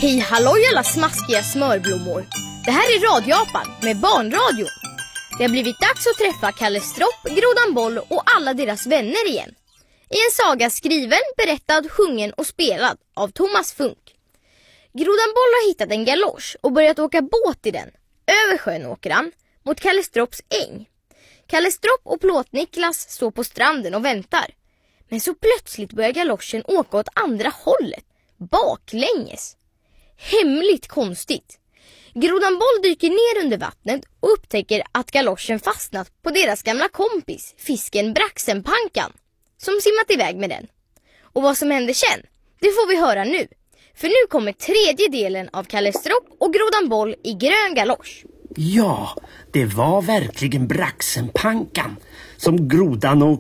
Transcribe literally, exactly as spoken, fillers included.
Hej halloj alla smaskiga smörblommor. Det här är Radioapan med barnradio. Det har blivit dags att träffa Kalle Stropp, Grodan Boll och alla deras vänner igen. I en saga skriven, berättad, sjungen och spelad av Thomas Funk. Grodan Boll har hittat en galosch och börjat åka båt i den. Över sjön åker han mot Kalle Stropps äng. Kalle Stropp och Plåt-Niklas står på stranden och väntar. Men så plötsligt börjar galoschen åka åt andra hållet, baklänges. Hemligt konstigt. Grodan Boll dyker ner under vattnet och upptäcker att galoschen fastnat på deras gamla kompis, fisken Braxenpankan, som simmat iväg med den. Och vad som händer sen, det får vi höra nu. För nu kommer tredje delen av Kalle Stropp och Grodan Boll i grön galosch. Ja, det var verkligen Braxenpankan som Grodan och